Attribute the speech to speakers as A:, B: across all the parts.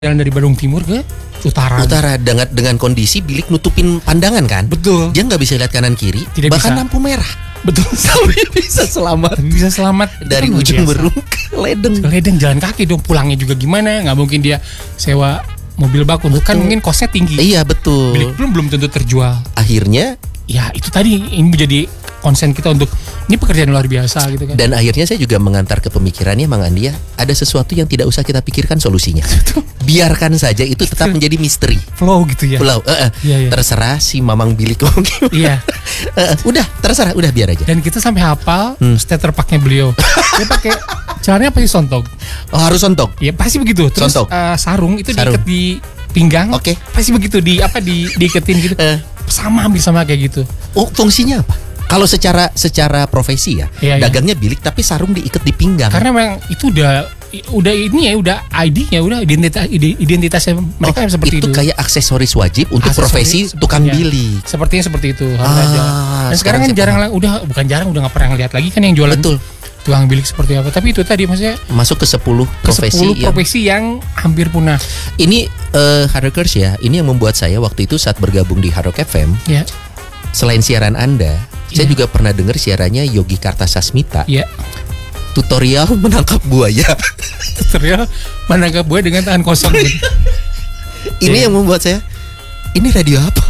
A: jalan dari Bandung Timur ke utara.
B: Dengan kondisi bilik nutupin pandangan kan.
A: Betul.
B: Dia nggak bisa lihat kanan kiri.
A: Tidak
B: bahkan
A: bisa.
B: lampu merah.
A: Betul.
B: Tapi bisa selamat. Dari
A: Itu kan
B: ujung
A: biasa.
B: Berung ke Ledeng.
A: Ledeng jalan kaki dong, pulangnya juga gimana? Nggak mungkin dia sewa mobil bak untuk kan mungkin kosnya tinggi.
B: Iya betul.
A: Bilik belum tentu terjual.
B: Akhirnya
A: Ya itu tadi ini menjadi konsen kita untuk ini pekerjaan luar biasa gitu kan.
B: dan akhirnya saya juga mengantar ke pemikirannya Mang Andi ya, ada sesuatu yang tidak usah kita pikirkan solusinya. Biarkan saja itu tetap menjadi misteri.
A: Flow gitu ya.
B: Pulau,
A: Iya.
B: terserah si Mamang Bilik mau gimana.
A: Iya.
B: Udah terserah, udah biar aja.
A: Dan kita sampai hafal starter packnya beliau. Dia pakai celananya pasti sontok.
B: Oh harus sontok.
A: Ya pasti begitu. Terus
B: Sontok.
A: sarung itu
B: Sarung.
A: diikat di pinggang.
B: Oke.
A: Pasti begitu diiketin gitu. Hampir sama kayak gitu.
B: Oh fungsinya apa? Kalau secara profesi ya,
A: Iya, iya.
B: dagangnya bilik tapi sarung diikat di pinggang.
A: Karena memang itu udah ini ya, udah ID-nya, udah identitasnya mereka seperti itu.
B: Itu kayak aksesoris wajib untuk
A: Aksesoris
B: profesi tukang
A: sepertinya.
B: bilik.
A: Sepertinya seperti itu harus ada. Dan sekarang
B: sekarang
A: kan
B: saya
A: jarang udah nggak pernah lihat lagi kan yang jualan
B: Betul.
A: tukang bilik seperti apa. Tapi itu tadi maksudnya
B: Masuk ke 10
A: ke 10 profesi yang hampir punah.
B: Ini Hardrockers ya, ini yang membuat saya waktu itu saat bergabung di Hard Rock FM,
A: Ya,
B: selain siaran Anda, saya
A: Iya.
B: juga pernah dengar siarannya Yogi Kartasasmita,
A: ya.
B: tutorial menangkap buaya.
A: Tutorial menangkap buaya dengan tangan kosong.
B: Ini
A: Iya.
B: yang membuat saya, ini radio apa?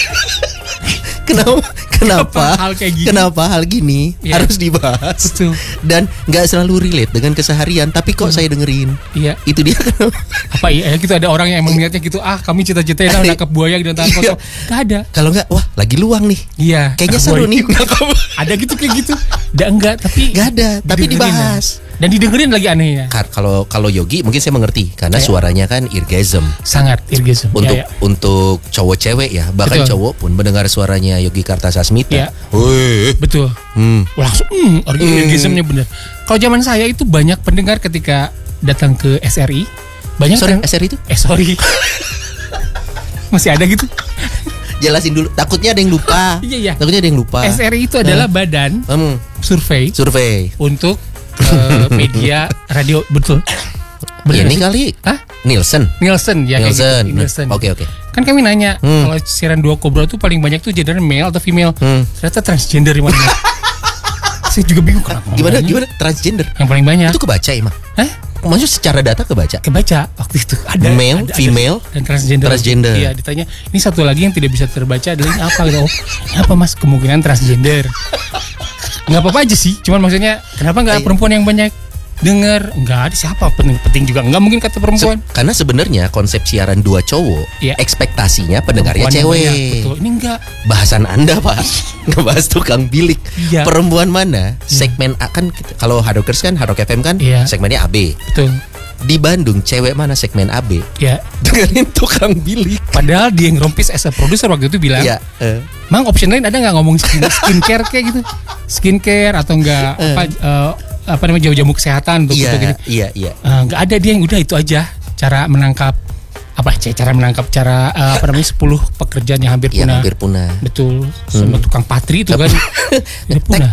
B: Kenapa
A: hal kayak gini?
B: Kenapa hal gini
A: Iya.
B: harus dibahas?
A: Betul.
B: Dan nggak selalu relate dengan keseharian, tapi kok saya dengerin.
A: Iya.
B: Itu dia kenapa?
A: Apa iya gitu ada orang yang emang niatnya gitu, kami cita-citain nangkap buaya dengan tangan
B: Iya.
A: kosong. Gak ada.
B: Kalau nggak, wah lagi luang nih.
A: Iya.
B: Kayaknya
A: nangkap
B: seru
A: buaya.
B: nih nangkap.
A: Ada gitu kayak gitu. Enggak, tapi
B: Nggak ada, tapi
A: didengerin
B: dibahas.
A: ya. Dan didengerin lagi anehnya.
B: Kalau Yogi mungkin saya mengerti karena
A: Iya.
B: suaranya kan eargasm.
A: Sangat irgasm.
B: Untuk cowok cewek ya, bahkan
A: Betul.
B: cowok pun mendengar suaranya Yogi Kartasasmita.
A: Iya.
B: Wih.
A: Betul. Langsung irgasmnya bener. Kalau zaman saya itu banyak pendengar ketika datang ke SRI. Banyak
B: Sorry,
A: kan?
B: SR itu
A: Sorry. Masih ada gitu.
B: jelasin dulu. Takutnya ada yang lupa.
A: Iya.
B: Takutnya ada yang lupa.
A: SRI itu adalah badan survei
B: Survei.
A: untuk media radio, betul. Bener
B: Ini
A: nggak sih?
B: kali.
A: Hah?
B: Nielsen.
A: Nielsen ya kayak
B: Nielsen.
A: gitu. Nielsen.
B: Oke.
A: Kan kami nanya kalau siaran dua kobra tuh paling banyak tuh gender male atau female. Ternyata transgender yang mana? Saya juga bingung kenapa.
B: Gimana transgender?
A: Yang paling banyak.
B: Itu kebaca emang?
A: Hah?
B: Maksudnya secara data kebaca?
A: Kebaca waktu itu ada
B: Male, female,
A: dan transgender.
B: transgender.
A: Iya, ditanya ini satu lagi yang tidak bisa terbaca adalah ini apa gitu. Oh, ini apa Mas? Kemungkinan transgender. Nggak apa-apa aja sih. Cuman maksudnya kenapa nggak perempuan yang banyak dengar? Nggak ada siapa penting juga. Nggak mungkin kata perempuan.
B: Karena sebenarnya konsep siaran dua cowok,
A: Iya.
B: ekspektasinya pendengarnya
A: Perempuan yang
B: cewek.
A: banyak, betul. Ini enggak.
B: Bahasan Anda Pak ngebahas tukang bilik.
A: Iya.
B: Perempuan mana? Segmen A kan kalau Hard Rockers kan Hard Rock FM kan
A: Iya.
B: segmennya AB.
A: Betul.
B: Di Bandung cewek mana segmen AB?
A: Ya.
B: Dengerin tukang bilik.
A: Padahal dia yang rompis as a producer waktu itu bilang,
B: Iya.
A: Mang option lain ada nggak ngomong skincare kayak gitu? Skincare atau enggak apa namanya jamu kesehatan untuk gitu.
B: Iya.
A: Nggak ada, dia yang udah itu aja cara menangkap apa namanya 10 pekerjaan yang hampir
B: Yang
A: punah.
B: hampir punah.
A: Betul. Sama tukang patri itu kan. Udah punah.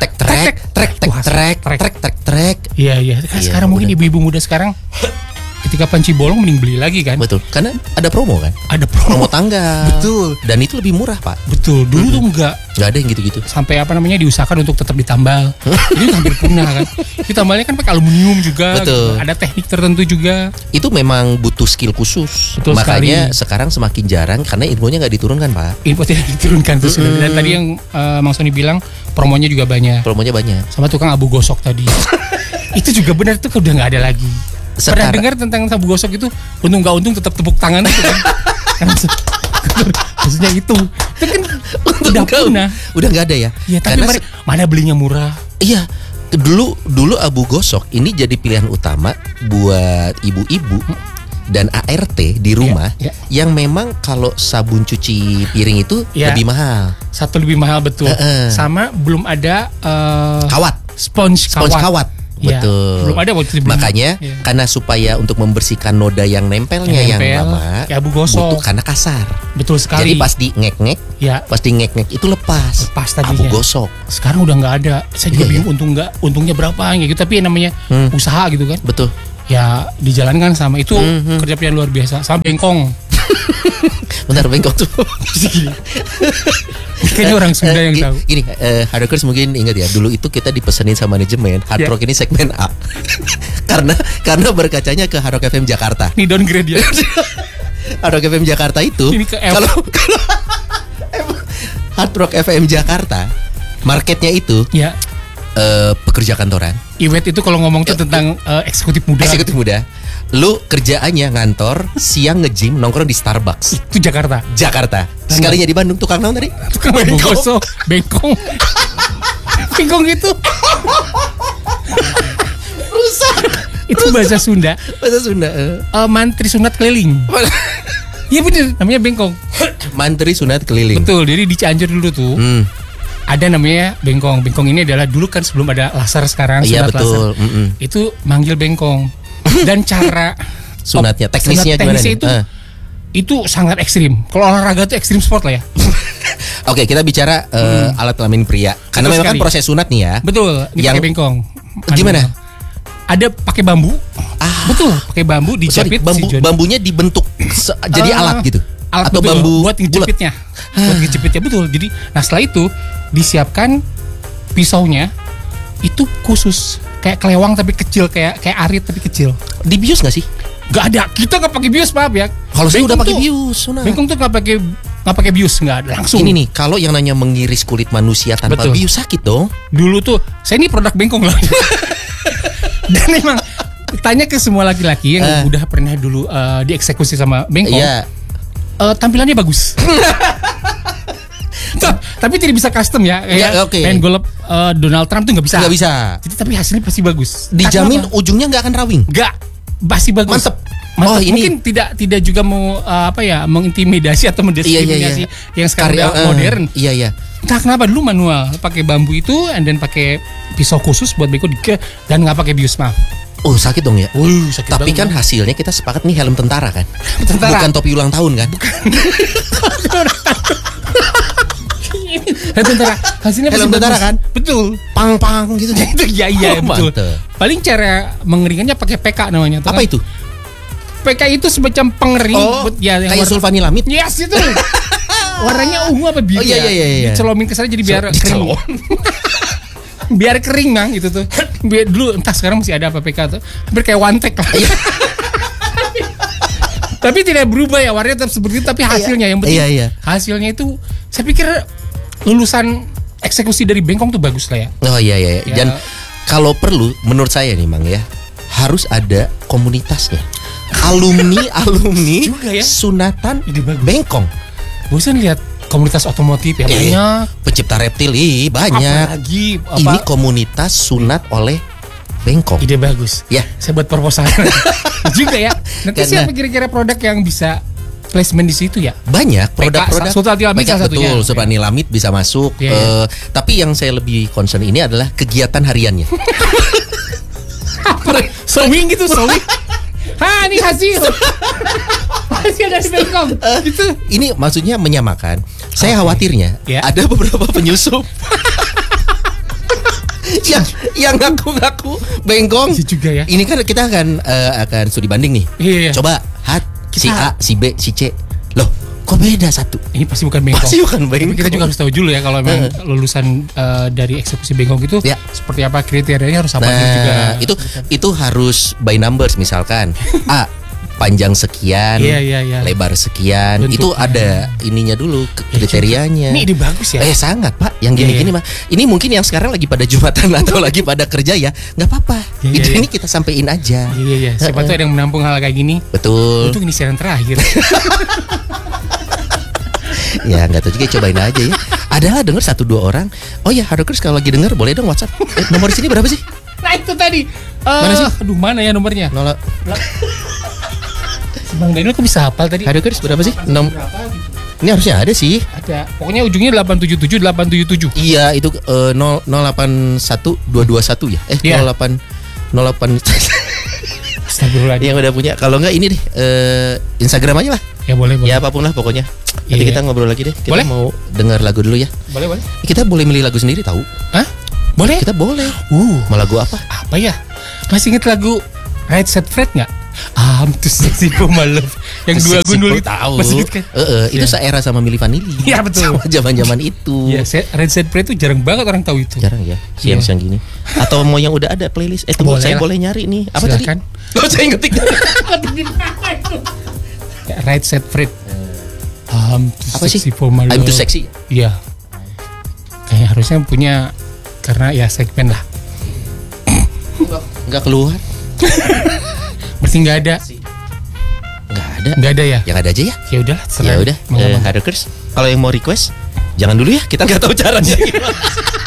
B: Trek.
A: Iya. Kan
B: Iya,
A: sekarang mungkin
B: bener.
A: ibu-ibu muda sekarang ketika panci bolong mending beli lagi kan.
B: Betul. Karena ada promo kan?
A: Ada
B: Promo tanggal.
A: Betul.
B: Dan itu lebih murah Pak.
A: Betul. Dulu tuh enggak
B: Gak ada yang gitu-gitu.
A: sampai apa namanya diusahakan untuk tetap ditambal. Ini hampir punah kan. Ditambalnya kan pakai aluminium juga.
B: Betul.
A: Ada teknik tertentu juga.
B: Itu memang butuh skill khusus.
A: Betul
B: Makanya
A: sekali.
B: sekarang semakin jarang karena ilmunya nggak diturunkan Pak.
A: Info tidak diturunkan tuh sudah. Dan tadi yang Mang Sony bilang promonya juga banyak.
B: Promonya banyak.
A: Sama tukang abu gosok tadi. Itu juga benar, itu udah nggak ada lagi. Pernah
B: Sekarang-
A: dengar tentang abu gosok itu? Untung nggak untung tetap tepuk tangan itu kan. Maksudnya itu kan udah punah.
B: Udah nggak ada ya.
A: Ya tapi
B: Karena
A: mana belinya murah.
B: iya, dulu abu gosok ini jadi pilihan utama buat ibu-ibu dan ART di rumah
A: Iya.
B: yang memang kalau sabun cuci piring itu
A: Iya.
B: lebih mahal.
A: Satu lebih mahal betul. Sama belum ada
B: Kawat,
A: spons
B: kawat.
A: Iya,
B: Betul.
A: belum ada waktu itu beli.
B: Makanya
A: Iya.
B: karena supaya untuk membersihkan noda yang nempelnya yang lama,
A: kayak abu gosok.
B: butuh karena kasar.
A: Betul sekali.
B: Jadi pas di ngek-ngek,
A: ya
B: itu lepas.
A: pas tadinya.
B: Abu gosok.
A: Sekarang udah nggak ada. Saya juga
B: Iya,
A: bingung untungnya berapa gitu. Tapi namanya usaha gitu kan.
B: Betul.
A: ya dijalankan sama itu kerja pilihan luar biasa. Sama bengkong.
B: Bentar, bengkok tuh.
A: Kayaknya orang Sunda yang tahu.
B: Gini, Hard Rockers mungkin ingat ya, dulu itu kita dipesenin sama manajemen Hard Rock ini segmen A. karena berkacanya ke Hard Rock FM Jakarta.
A: Ini downgrade ya.
B: Hard Rock FM Jakarta itu
A: Ini ke F.
B: kalau Hard Rock FM Jakarta marketnya itu
A: Ya.
B: pekerja kantoran.
A: Iwet itu kalau ngomong tuh tentang eksekutif muda.
B: Eksekutif muda. Lu kerjaannya ngantor, siang nge-gym, nongkrong di Starbucks.
A: Itu Jakarta.
B: Jakarta. Sekalinya di Bandung tukang naon tadi?
A: Tukang bengkong. Bengkong. Bengkong itu.
B: Rusak.
A: Itu bahasa Sunda.
B: Bahasa Sunda.
A: Mantri sunat keliling. Iya bener, namanya bengkong.
B: Mantri sunat keliling.
A: Betul, jadi di Cianjur dulu tuh ada namanya bengkong. Bengkong ini adalah dulu kan sebelum ada laser sekarang,
B: Iya
A: sunat
B: betul.
A: laser. Itu manggil bengkong. Dan cara
B: Sunatnya, teknisnya gimana nih?
A: Itu sangat ekstrim. Kalau olahraga tuh ekstrim sport lah ya.
B: Oke, kita bicara alat kelamin pria. Karena
A: Betul
B: memang kan
A: sekali.
B: proses sunat nih ya.
A: Betul, ini
B: Yang-
A: pakai bengkong.
B: Gimana?
A: Ada pakai bambu. Betul, pakai bambu
B: Sorry,
A: dijepit si John.
B: bambunya dibentuk jadi alat gitu.
A: Alat
B: Atau
A: betul,
B: bambu
A: buat ngejepitnya. Buat ngejepitnya betul. Jadi, nah setelah itu disiapkan pisaunya itu khusus kayak kelewang tapi kecil, kayak arit tapi kecil.
B: Dibius nggak sih?
A: Gak ada, kita nggak pakai bius, maaf ya.
B: Kalau saya udah
A: Bengkong
B: pakai
A: tuh-
B: bius, sunat.
A: Bengkong tuh nggak pakai bius, nggak ada langsung.
B: Ini nih, kalau yang nanya mengiris kulit manusia tanpa
A: Betul.
B: bius sakit dong.
A: Dulu tuh saya ini produk bengkong loh. Dan memang tanya ke semua laki-laki yang udah pernah dulu dieksekusi sama bengkong,
B: Iya.
A: tampilannya bagus. Tapi tidak bisa custom ya.
B: Ya, oke.
A: Main golf Donald Trump tuh nggak bisa.
B: Nggak bisa.
A: Jadi tapi hasilnya pasti bagus.
B: Dijamin
A: Kenapa?
B: ujungnya nggak akan rawing.
A: Nggak, pasti bagus.
B: Mantep.
A: Mantep.
B: Oh, ini-
A: Mungkin tidak juga mau mengintimidasi atau mendiskriminasi yang sekarang
B: Karya,
A: udah modern.
B: Iya, iya.
A: Entah kenapa dulu manual pakai bambu itu, and then pakai pisau khusus buat bengkong dan nggak pakai bius, maaf.
B: Oh, sakit dong ya.
A: Sakit
B: Tapi
A: banget.
B: kan hasilnya kita sepakat nih helm tentara kan.
A: Tentara.
B: Bukan topi ulang tahun kan.
A: Tentara hasilnya pasti
B: Helm tentara
A: bagus.
B: kan?
A: Betul.
B: Pang-pang gitu.
A: Itu iya
B: Oh,
A: betul.
B: mantep.
A: Paling cara mengeringannya pakai PK namanya. Tahu
B: Apa
A: kan?
B: itu?
A: PK itu semacam pengering. yang
B: kayak
A: warna-
B: sulfanilamid.
A: Yes itu. Warnanya ungu apa biru?
B: Oh, iya,
A: ya?
B: iya, iya.
A: Dicelomin ke sana jadi biar kering. Biar kering bang itu tuh. Biar dulu entah sekarang masih ada apa PK tuh. Hampir kayak one take lah. Tapi tidak berubah ya, warnanya tetap seperti itu, tapi hasilnya yang penting.
B: Iya, iya.
A: Hasilnya itu saya pikir lulusan eksekusi dari bengkong tuh bagus lah ya.
B: Oh iya, iya.
A: Ya.
B: Dan kalau perlu menurut saya nih Mang ya, harus ada komunitasnya. Alumni
A: Juga ya.
B: sunatan
A: Ide bagus.
B: bengkong.
A: Bosan lihat komunitas otomotif ya banyak.
B: Pencipta reptil banyak.
A: Apalagi
B: Ini komunitas sunat oleh bengkong.
A: ide bagus.
B: Ya.
A: Saya buat proposal juga ya. Nanti
B: Karena-
A: siapa kira-kira produk yang bisa placement di situ ya?
B: Banyak produk-produk.
A: sulfanilamid salah satunya.
B: Betul, sulfanilamid bisa masuk.
A: Iya,
B: Tapi yang saya lebih concern ini adalah kegiatan hariannya.
A: Sewing gitu, sewing. Ha, ini hasil. Hasil dari bengkong. Gitu.
B: Ini maksudnya menyamakan. Saya khawatirnya
A: Ya.
B: ada beberapa penyusup yang ngaku-ngaku bengkong.
A: Bisa juga ya.
B: Ini kan kita akan studi banding nih.
A: Iya.
B: Coba si
A: Kita-
B: A, si B, si C. Loh, kok beda satu?
A: Ini pasti bukan bengkong.
B: Pasti bukan
A: Tapi
B: bengkong.
A: kita juga harus tahu dulu ya kalau memang lulusan dari eksekusi bengkong itu
B: Ya.
A: seperti apa kriterianya, harus apa juga.
B: Nah, itu harus by numbers misalkan. A, panjang sekian,
A: Iya.
B: lebar sekian.
A: Bentuknya.
B: Itu ada ininya dulu kriterianya.
A: Ini ide bagus ya.
B: Sangat Pak. Yang gini-gini
A: Iya.
B: mah. Ini mungkin yang sekarang lagi pada jumatan atau lagi pada kerja ya, nggak apa-apa.
A: Iya, iya.
B: Ini kita sampein aja.
A: Iya. Siapa tuh ada yang menampung hal kayak gini.
B: Betul.
A: Itu ini siaran terakhir.
B: Ya nggak tahu juga, cobain aja ya. Adalah denger 1-2 orang. Oh ya, Hardrockers kalau lagi denger boleh dong WhatsApp. Nomor di sini berapa sih?
A: Nah itu tadi.
B: Mana sih?
A: Aduh mana ya nomornya?
B: Nolak.
A: Bang Daniel kok bisa hafal tadi?
B: Hardrockers berapa sih?
A: Berapa gitu?
B: Ini harusnya ada sih.
A: Ada. Pokoknya ujungnya 877.
B: Iya, itu 081221 ya.
A: Iya.
B: 08
A: Astagfirullahaladzim.
B: yang udah punya. Kalau enggak ini deh Instagram aja lah.
A: Ya boleh.
B: Ya apapun lah pokoknya. Nanti
A: Iya.
B: kita ngobrol lagi deh. Kita
A: Boleh?
B: mau dengar lagu dulu ya.
A: Boleh.
B: Kita boleh milih lagu sendiri tahu.
A: Hah? Boleh?
B: Kita boleh.
A: Uh,
B: Mau lagu apa?
A: apa ya? Masih inget lagu Right Said Fred nggak? Too sexy for my love. Yang dua gundul itu
B: tahu.
A: masih gitu kan?
B: Itu seera sama Milli Vanilli.
A: Iya betul.
B: Sama zaman-zaman itu.
A: Iya, Right Said Fred itu jarang banget orang tahu itu.
B: Jarang ya, siang-siang gini. Atau mau yang udah ada playlist? Tunggu, saya boleh nyari nih. Apa
A: silakan.
B: tadi? Oh, saya ngetik.
A: Right Said Fred.
B: Apa sih?
A: For my love.
B: I'm too sexy.
A: Iya. Kayak harusnya punya, karena ya segmen lah.
B: Nggak keluar.
A: Berarti nggak ada.
B: Nggak ada
A: ya.
B: Yang ada aja ya.
A: Ya udah.
B: Ya udah. Hackers, kalau yang mau request jangan dulu ya, kita nggak tahu caranya.